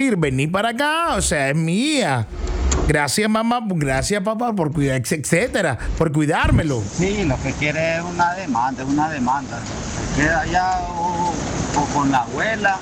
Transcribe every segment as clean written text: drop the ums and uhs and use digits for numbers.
decir, vení para acá, o sea, es mía. Gracias, mamá, gracias, papá, por cuidar, etcétera, por cuidármelo. Sí, lo que quiere es una demanda, es una demanda. Se queda allá o con la abuela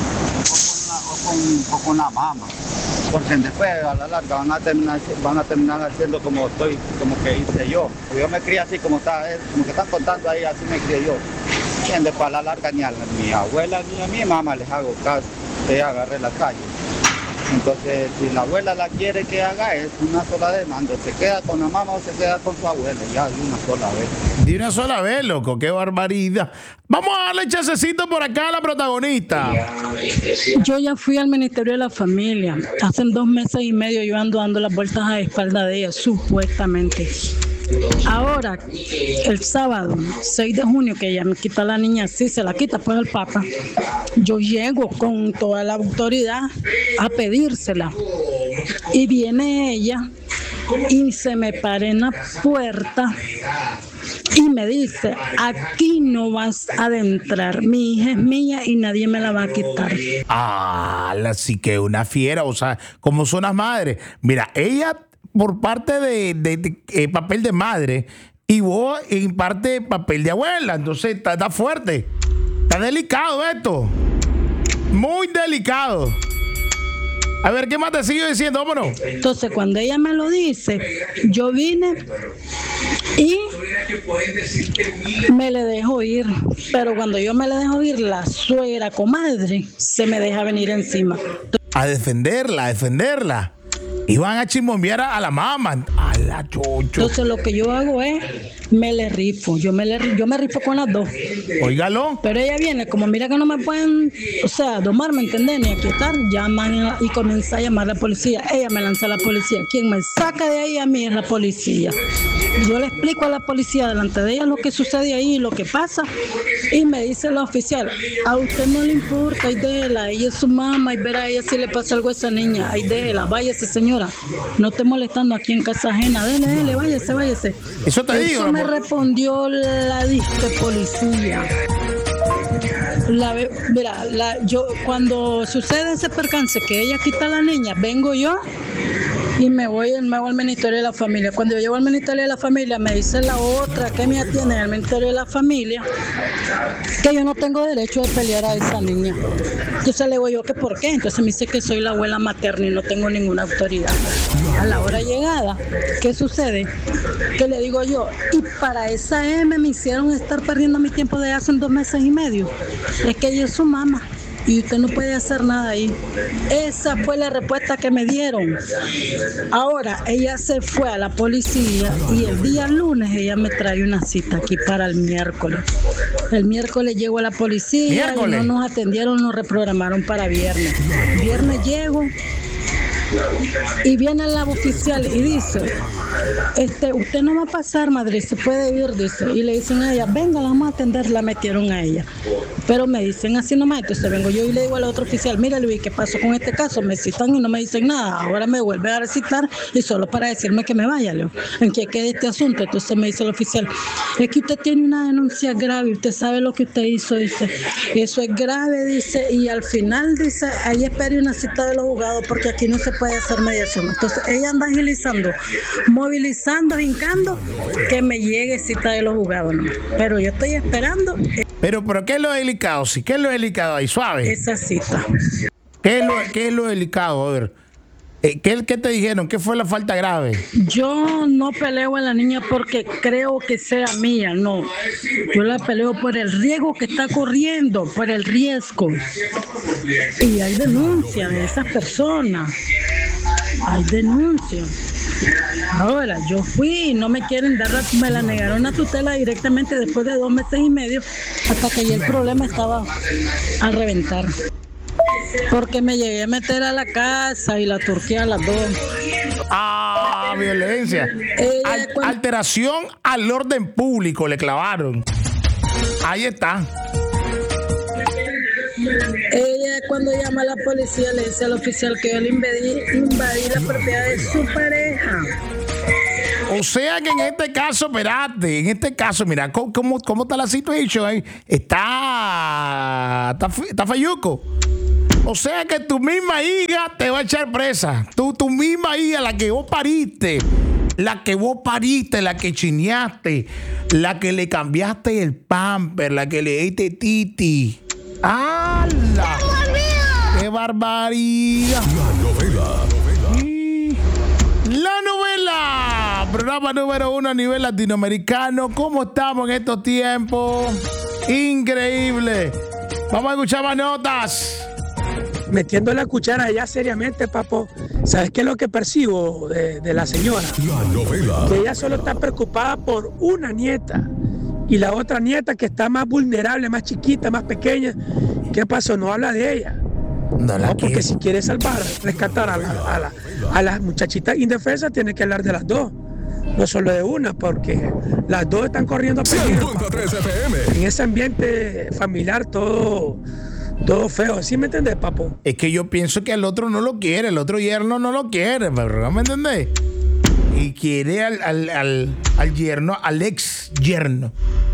o con la mamá. Porque después a la larga van a terminar haciendo como que hice yo. Porque yo me crié así como que están contando ahí, así me crié yo. Y después a la larga ni a mi abuela ni a mi mamá les hago caso, que agarré la calle. Entonces, si la abuela la quiere que haga, es una sola demanda. Se queda con la mamá o se queda con su abuela, ya de una sola vez. De una sola vez, loco, qué barbaridad. Vamos a darle chasecito por acá a la protagonista. Yo ya fui al Ministerio de la Familia. Hace 2 meses y medio yo ando dando las vueltas a la espalda de ella, supuestamente. Ahora, el sábado, 6 de junio, que ella me quita a la niña, sí, se la quita pues el Papa. Yo llego con toda la autoridad a pedírsela. Y viene ella y se me para en la puerta y me dice, aquí no vas a adentrar, mi hija es mía y nadie me la va a quitar. Sí que una fiera, o sea, como son las madres. Mira, ella por parte de papel de madre y vos en parte de papel de abuela, entonces está fuerte, está delicado esto, muy delicado. A ver, ¿qué más te sigo diciendo? Vámonos. Entonces, cuando ella me lo dice, yo vine y me le dejo ir. Pero cuando yo me le dejo ir, la suegra, comadre, se me deja venir encima. A defenderla. Y van a chismombear a la mamá, a la chocho. Entonces, lo que yo hago es, me le rifo. Yo me rifo con las dos. Óigalo. Pero ella viene, como mira que no me pueden, o sea, domar, ¿me entendés? Ni aquietar, llaman y comienza a llamar a la policía. Ella me lanza a la policía. Quien me saca de ahí a mí es la policía. Yo le explico a la policía delante de ella lo que sucede ahí y lo que pasa. Y me dice la oficial, a usted no le importa, ay déjela, ella es su mamá y verá a ella si le pasa algo a esa niña. Ay déjela, váyase señora, no esté molestando aquí en casa ajena, dele, váyase. Eso te digo. Eso me respondió la disque policía. Yo cuando sucede ese percance que ella quita a la niña, vengo yo y me voy al Ministerio de la Familia. Cuando yo llego al Ministerio de la Familia, me dice la otra que me atiende en el Ministerio de la Familia que yo no tengo derecho de pelear a esa niña. Entonces le digo yo que por qué. Entonces me dice que soy la abuela materna y no tengo ninguna autoridad. A la hora llegada, ¿qué sucede? Que le digo yo, y para esa M me hicieron estar perdiendo mi tiempo de hace 2 meses y medio. Es que ella es su mamá y usted no puede hacer nada ahí. Esa fue la respuesta que me dieron. Ahora, ella se fue a la policía y el día lunes ella me trae una cita aquí para el miércoles. El miércoles llego a la policía y no nos atendieron, nos reprogramaron para viernes. Viernes llego y viene la oficial y dice, usted no va a pasar, madre, se puede ir, dice. Y le dicen a ella, venga, la vamos a atender, la metieron a ella. Pero me dicen así nomás, entonces vengo yo y le digo al otro oficial, mira Luis, ¿qué pasó con este caso? Me citan y no me dicen nada, ahora me vuelve a citar y solo para decirme que me vaya, Leo, en que quede este asunto. Entonces me dice el oficial, es que usted tiene una denuncia grave, usted sabe lo que usted hizo, dice, eso es grave, dice, y al final dice, ahí espere una cita de los juzgados porque aquí no se puede hacer mediación. Entonces ella anda agilizando, movilizando, hincando, que me llegue cita de los juzgados, ¿no? Pero yo estoy esperando. Pero ¿qué es lo delicado? Sí, ¿qué es lo delicado ahí? Suave. Esa cita. ¿Qué es lo delicado? A ver, ¿qué te dijeron? ¿Qué fue la falta grave? Yo no peleo a la niña porque creo que sea mía, no. Yo la peleo por el riesgo que está corriendo, por el riesgo. Y hay denuncias de esas personas. Hay denuncias. Ahora, yo fui y no me quieren dar, me la negaron a tutela directamente después de 2 meses y medio, hasta que ya el problema estaba a reventar. Porque me llegué a meter a la casa y la turqué a las 2. Violencia. Alteración al orden público le clavaron. Ahí está. Ella cuando llama a la policía le dice al oficial que yo le invadí la propiedad de su pareja. O sea que en este caso, espérate, mira, ¿cómo está la situación ahí? Está falluco. O sea que tu misma hija te va a echar presa. Tu misma hija, la que vos pariste, la que chineaste, la que le cambiaste el pamper, la que le diste titi. ¡Hala! ¡Qué barbaridad! La novela, programa número 1 a nivel latinoamericano. ¿Cómo estamos en estos tiempos? Increíble. Vamos a escuchar más notas. Metiendo la cuchara ya seriamente, papo. ¿Sabes qué es lo que percibo de la señora? La novela. Que ella solo está preocupada por una nieta. Y la otra nieta que está más vulnerable, más chiquita, más pequeña. ¿Qué pasó? No habla de ella. No, porque si quiere salvar, rescatar a las muchachitas indefensas, tiene que hablar de las dos. No solo de una, porque las dos están corriendo peligro. En ese ambiente familiar todo feo. ¿Sí me entendés, papo? Es que yo pienso que el otro no lo quiere, el otro yerno no lo quiere, ¿no me entendés? Y quiere al yerno, al ex yerno.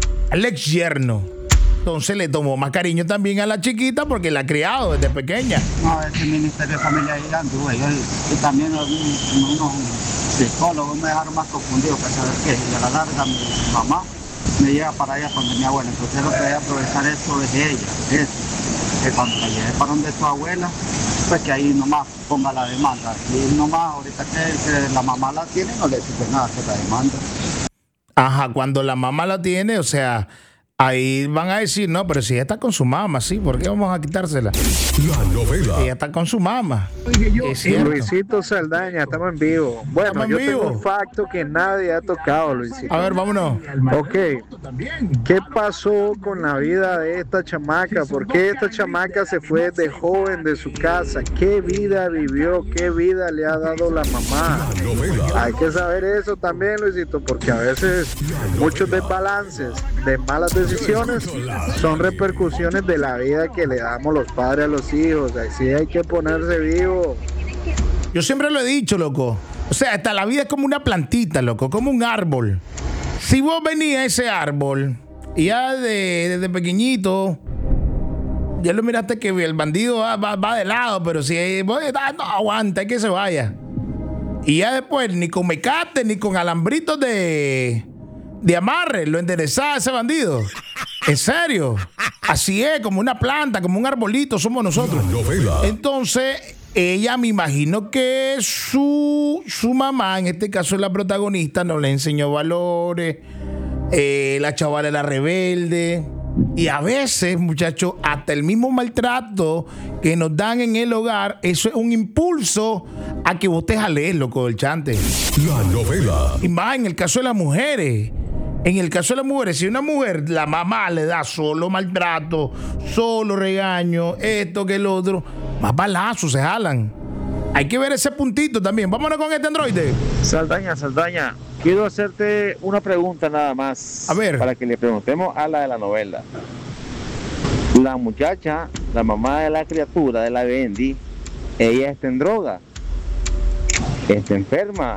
Entonces le tomó más cariño también a la chiquita porque la ha criado desde pequeña. No, ese ministerio de familia gigante, güey. Y también unos psicólogos me dejaron más confundido que saber qué. Y a la larga mi mamá me lleva para allá donde mi abuela. Entonces lo que voy a aprovechar eso es ella. Que cuando la lleve para donde su abuela, pues que ahí nomás ponga la demanda. Y nomás ahorita que la mamá la tiene, no le sirve nada hacer la demanda. Ajá, cuando la mamá la tiene, o sea, ahí van a decir, no, pero si ella está con su mamá, sí, ¿por qué vamos a quitársela? La novela. Ella está con su mamá. Luisito Saldaña, estamos en vivo. Bueno, yo tengo un facto que nadie ha tocado, Luisito. A ver, vámonos. Ok, ¿qué pasó con la vida de esta chamaca? ¿Por qué esta chamaca se fue de joven de su casa? ¿Qué vida vivió? ¿Qué vida le ha dado la mamá? Hay que saber eso también, Luisito, porque a veces muchos desbalances de malas decisiones son repercusiones de la vida que le damos los padres a los hijos. Así hay que ponerse vivo. Yo siempre lo he dicho, loco. O sea, hasta la vida es como una plantita, loco, como un árbol. Si vos venís a ese árbol y ya desde pequeñito, ya lo miraste que el bandido va de lado, pero si vos no aguanta, hay que se vaya. Y ya después, ni con mecate, ni con alambritos de amarre, lo enderezaba ese bandido. En serio. Así es, como una planta, como un arbolito somos nosotros. Entonces, ella me imagino que su mamá, en este caso la protagonista, no le enseñó valores. La chavala era rebelde. Y a veces, muchachos, hasta el mismo maltrato que nos dan en el hogar, eso es un impulso a que vos te jales, loco, del chante. La novela. Y más en el caso de las mujeres. En el caso de las mujeres, si una mujer, la mamá le da solo maltrato, solo regaño, esto que el otro, más balazos se jalan. Hay que ver ese puntito también. Vámonos con este androide. Saldaña, quiero hacerte una pregunta nada más. A ver. Para que le preguntemos a la de la novela. La muchacha, la mamá de la criatura, de la Bendy, ella está en droga, está enferma,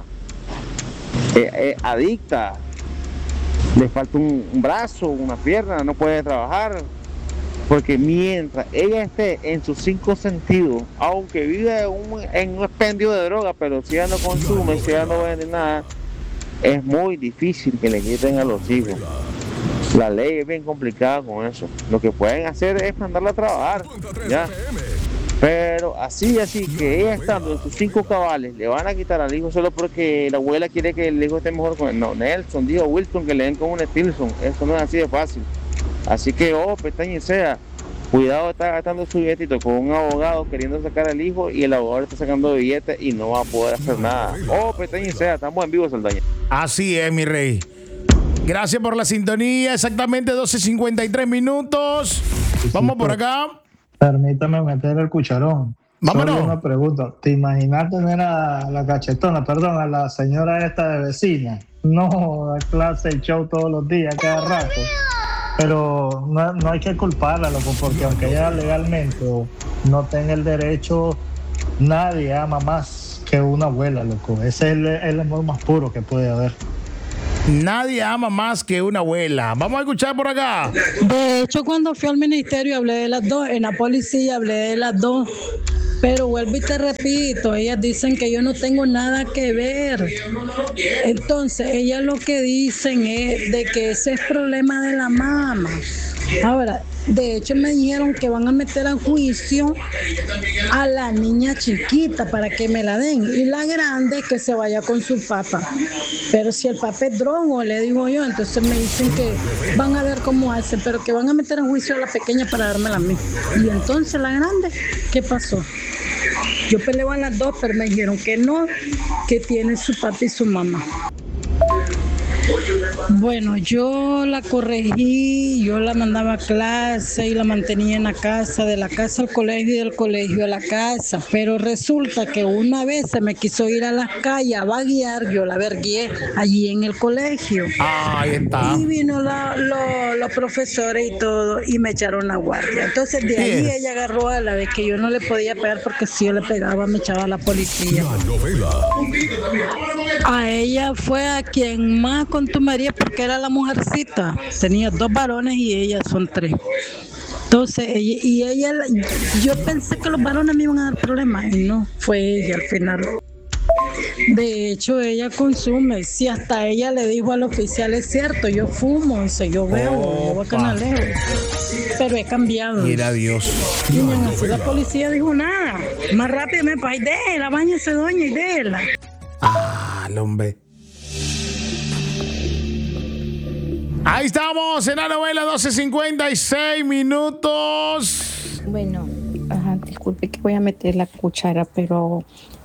adicta. Le falta un brazo, una pierna, no puede trabajar. Porque mientras ella esté en sus 5 sentidos, aunque vive en un expendio de droga, pero si ella no consume, si ella no vende nada, es muy difícil que le quiten a los hijos. La ley es bien complicada con eso. Lo que pueden hacer es mandarla a trabajar, ¿ya? Pero así que ella estando en sus 5 cabales, le van a quitar al hijo solo porque la abuela quiere que el hijo esté mejor con él. No, Nelson, dijo Wilson, que le den como un Stilson. Eso no es así de fácil. Así que, pestaña y sea, cuidado de estar gastando su billetito con un abogado queriendo sacar al hijo y el abogado está sacando billetes y no va a poder hacer nada. Pestaña y sea, estamos en vivo, Saldaña. Así es, mi rey. Gracias por la sintonía. Exactamente 12:53 minutos. Vamos por acá. Permítame meter el cucharón. Vámonos. Solo una pregunta. ¿Te imaginas tener a la cachetona, a la señora esta de vecina? No, da clase y show todos los días, cada rato. Pero no hay que culparla, loco, porque aunque ella legalmente no tenga el derecho, nadie ama más que una abuela, loco. Ese es el amor más puro que puede haber. Nadie ama más que una abuela. Vamos a escuchar por acá. De hecho, cuando fui al ministerio hablé de las dos, en la policía hablé de las dos. Pero vuelvo y te repito, ellas dicen que yo no tengo nada que ver. Entonces, ellas lo que dicen es de que ese es problema de la mamá. Ahora, de hecho me dijeron que van a meter a juicio a la niña chiquita para que me la den y la grande que se vaya con su papá. Pero si el papá es drogo, le digo yo, entonces me dicen que van a ver cómo hacen, pero que van a meter a juicio a la pequeña para dármela a mí. Y entonces la grande, ¿qué pasó? Yo peleo a las dos, pero me dijeron que no, que tiene su papá y su mamá. Bueno, yo la corregí, yo la mandaba a clase y la mantenía en la casa, de la casa al colegio y del colegio a la casa, pero resulta que una vez se me quiso ir a las calles a vaguear, yo la vergué allí en el colegio. Ahí está. Y vino los profesores y todo y me echaron la guardia. Entonces de ahí ella agarró a la de que yo no le podía pegar porque si yo le pegaba me echaba la policía. La novela. A ella fue a quien más contumaría porque era la mujercita. Tenía 2 varones y ella son 3. Entonces, ella, yo pensé que los varones me iban a dar problemas y no, fue ella al final. De hecho, ella consume. Si hasta ella le dijo al oficial, es cierto, yo fumo, dice, yo veo, yo bacanaleo. Pero he cambiado. Mira Dios. Y así la policía dijo nada. Más rápido me pa' y déjela, báñese doña y déjela. Hombre. Ahí estamos en la novela, 12:56 minutos. Bueno, disculpe que voy a meter la cuchara, pero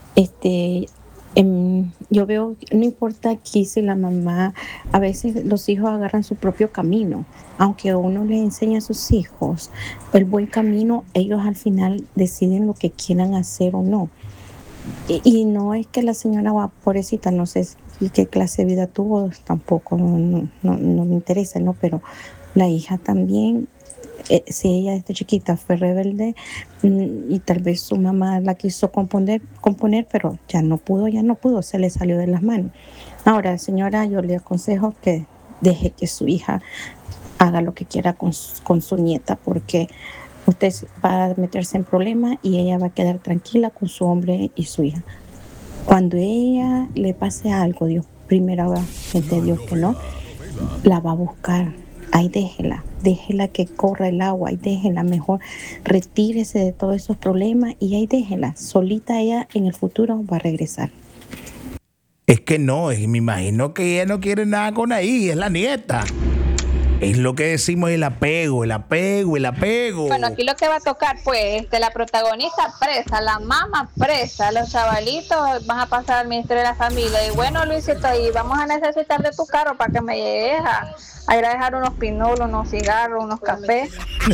yo veo, no importa aquí si la mamá, a veces los hijos agarran su propio camino, aunque uno les enseña a sus hijos el buen camino, ellos al final deciden lo que quieran hacer o no. Y no es que la señora, pobrecita, no sé qué clase de vida tuvo, tampoco no me interesa, ¿no? Pero la hija también, si ella desde chiquita fue rebelde y tal vez su mamá la quiso componer, pero ya no pudo, se le salió de las manos. Ahora, señora, yo le aconsejo que deje que su hija haga lo que quiera con su nieta, porque usted va a meterse en problemas y ella va a quedar tranquila con su hombre y su hija. Cuando ella le pase algo, Dios, primeramente Dios que no, la va a buscar. Ahí déjela que corra el agua, ahí déjela, mejor retírese de todos esos problemas y ahí déjela. Solita ella en el futuro va a regresar. Es que no, me imagino que ella no quiere nada con ahí, es la nieta. Es lo que decimos, el apego. Bueno, aquí lo que va a tocar, pues, la protagonista presa, la mamá presa, los chavalitos van a pasar al Ministerio de la Familia. Y bueno, Luisito, ahí vamos a necesitar de tu carro para que me llegues a ir a dejar unos pinolos, unos cigarros, unos cafés.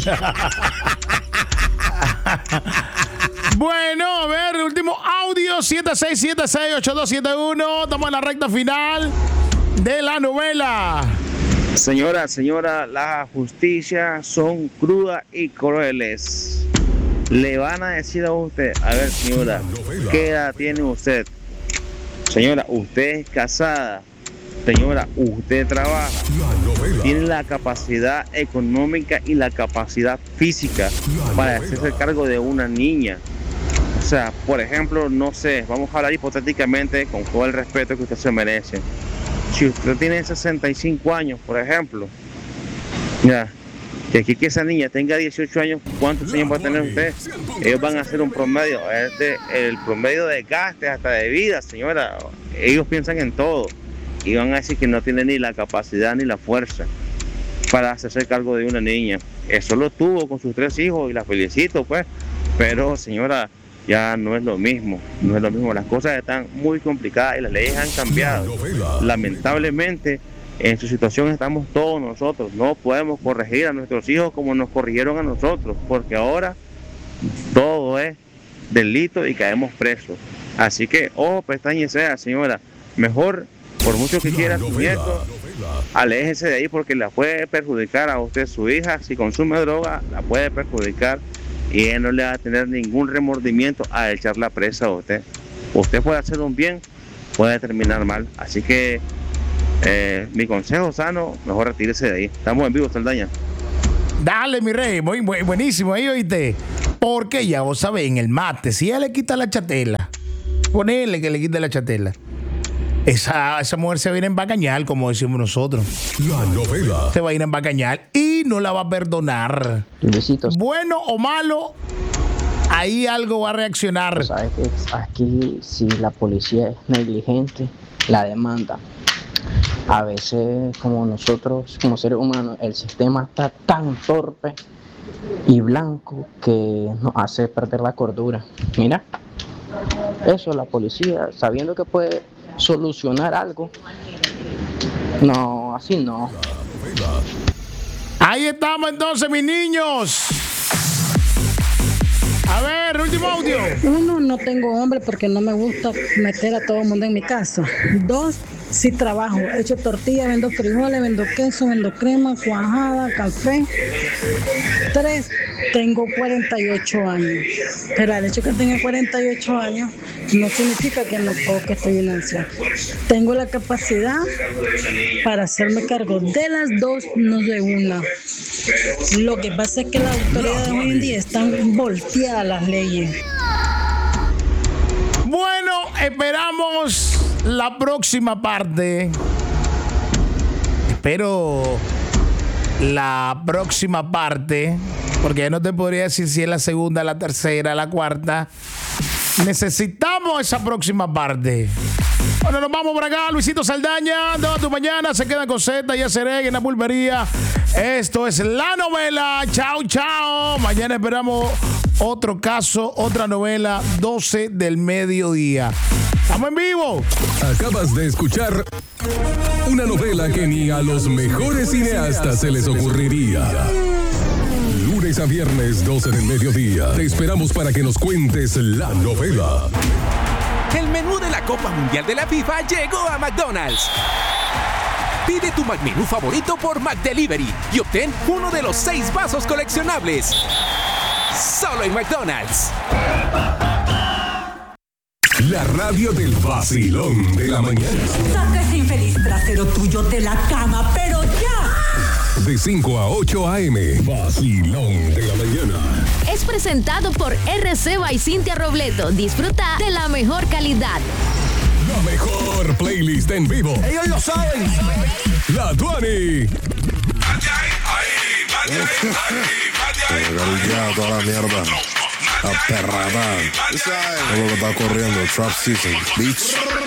Bueno, a ver, último audio, 76768271. Estamos en la recta final de la novela. Señora, las justicias son crudas y crueles. Le van a decir a usted, a ver, señora, ¿qué edad tiene usted? Señora, usted es casada. Señora, usted trabaja. Tiene la capacidad económica y la capacidad física para hacerse cargo de una niña. O sea, por ejemplo, no sé, vamos a hablar hipotéticamente con todo el respeto que usted se merece. Si usted tiene 65 años, por ejemplo, ya, que aquí que esa niña tenga 18 años, ¿cuántos años va a tener usted? Ellos van a hacer un promedio, el promedio de gastos hasta de vida, señora. Ellos piensan en todo y van a decir que no tienen ni la capacidad ni la fuerza para hacerse cargo de una niña. Eso lo tuvo con sus 3 hijos y la felicito, pues. Pero, señora, ya no es lo mismo, las cosas están muy complicadas y las leyes han cambiado. Lamentablemente, en su situación estamos todos nosotros, no podemos corregir a nuestros hijos como nos corrigieron a nosotros, porque ahora todo es delito y caemos presos. Así que, pestañese, señora, mejor, por mucho que quiera su nieto, aléjese de ahí porque la puede perjudicar a usted, su hija, si consume droga, la puede perjudicar. Y ella no le va a tener ningún remordimiento a echarla presa a usted. Usted puede hacer un bien, puede terminar mal. Así que Mi consejo sano, mejor retírese de ahí. Estamos en vivo, Saldaña. Dale, mi rey, buenísimo, ahí oíste. Porque ya vos sabés, en el mate, si ella le quita la chatela, ponele que le quite la chatela. Esa mujer se va a ir en bacañal, como decimos nosotros. La novela. Se va a ir en bacañal y no la va a perdonar. Besitos. Bueno o malo, ahí algo va a reaccionar. Sabes que aquí, si la policía es negligente, la demanda. A veces, como nosotros, como seres humanos, el sistema está tan torpe y blanco que nos hace perder la cordura. Mira, eso, la policía, sabiendo que puede solucionar algo, no, así no. Ahí estamos entonces, mis niños. A ver, último audio. 1, no tengo hombre porque no me gusta meter a todo el mundo en mi casa. 2, sí trabajo, echo tortillas, vendo frijoles, vendo queso, vendo crema, cuajada, café. 3, tengo 48 años. Pero el hecho de que tenga 48 años no significa que no puedo, que estoy en ansia. Tengo la capacidad para hacerme cargo de las dos, no de una. Lo que pasa es que las autoridades hoy en día están volteadas las leyes. Bueno, esperamos la próxima parte. Espero la próxima parte, porque ya no te podría decir si es la segunda, la tercera, la cuarta. Necesitamos esa próxima parte. Bueno, nos vamos por acá, Luisito Saldaña. Toda tu mañana se queda con Z y Acereg en la pulpería. Esto es La Novela. Chao, chao. Mañana esperamos otro caso, otra novela, 12 del mediodía. ¡Estamos en vivo! Acabas de escuchar una novela que ni a los mejores cineastas se les ocurriría. Lunes a viernes, 12 del mediodía. Te esperamos para que nos cuentes la novela. El menú de la Copa Mundial de la FIFA llegó a McDonald's. Pide tu McMenú favorito por McDelivery y obtén uno de los 6 vasos coleccionables. Solo en McDonald's. La radio del vacilón de la mañana. Saca ese infeliz trasero tuyo de la cama, pero ya. De 5 a 8 a.m. Vacilón de la mañana. Es presentado por RC by Cintia Robleto. Disfruta de la mejor calidad. La mejor playlist en vivo. Ellos lo saben. La Tuani. Toda la mierda. La perrada. Todo lo que está corriendo. Trap Season. Beach.